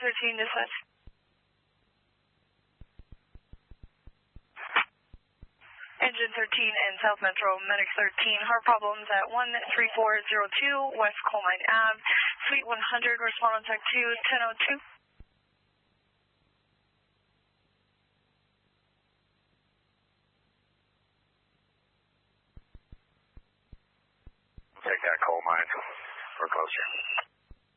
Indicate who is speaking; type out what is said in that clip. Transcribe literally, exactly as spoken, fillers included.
Speaker 1: thirteen, dispatch. Engine thirteen and South Metro, Medic thirteen, heart problems at one three four zero two West Coal Mine Avenue, Suite one hundred, respond on tech two, ten oh two.
Speaker 2: Take that coal mine. We're close here.